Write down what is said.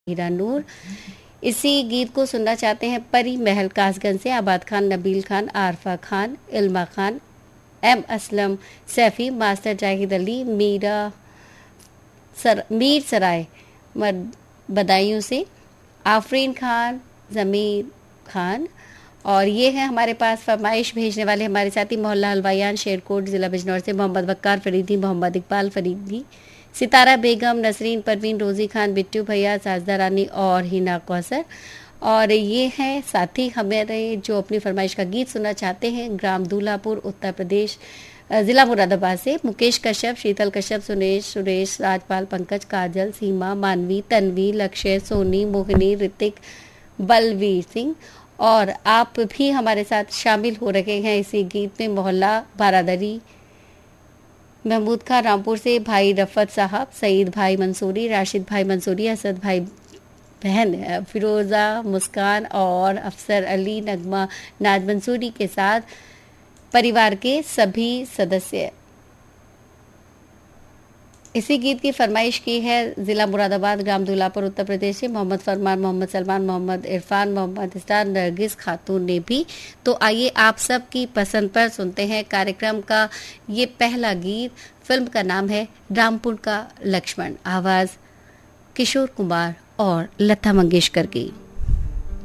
हीरा नूर। इसी गीत को सुनना चाहते हैं परी महल कासगंज से आबाद खान, नबील खान, आरफा खान, इल्मा खान, एम असलम, सैफी, मास्टर जाहिद अली, मीर सराय बदायूं से, आफरीन खान, जमीर खान। और ये है हमारे पास फरमाइश भेजने वाले हमारे साथी मोहल्ला हलवायान, शेरकोट, जिला बिजनौर से मोहम्मद वक्कार फरीदी, मोहम्मद इकबाल फरीदी, सितारा बेगम, नसरीन परवीन, रोजी खान, बिट्टू भैया, साजदा रानी और हिना कौसर। और ये हैं साथी हमारे जो अपनी फरमाइश का गीत सुनना चाहते हैं ग्राम दूल्हापुर, उत्तर प्रदेश, जिला मुरादाबाद से मुकेश कश्यप, शीतल कश्यप, सुरेश, राजपाल, पंकज, काजल, सीमा, मानवी, तन्वी, लक्ष्य, सोनी, मोहिनी, ऋतिक, बलवीर सिंह। और आप भी हमारे साथ शामिल हो रहे हैं इसी गीत में। मोहल्ला बारादरी, महमूद खान रामपुर से, भाई रफत साहब, सईद भाई मंसूरी, राशिद भाई मंसूरी, असद भाई बहन फिरोज़ा, मुस्कान और अफसर अली, नगमा, नाज मंसूरी के साथ परिवार के सभी सदस्य। इसी गीत की फरमाइश की है जिला मुरादाबाद, ग्राम दूल्हापुर, उत्तर प्रदेश से मोहम्मद फरमान, मोहम्मद सलमान, मोहम्मद इरफान, मोहम्मद इस्तार, नरगिस खातून ने भी। तो आइए आप सब की पसंद पर सुनते हैं कार्यक्रम का ये पहला गीत। फिल्म का नाम है रामपुर का लक्ष्मण, आवाज किशोर कुमार और लता मंगेशकर की।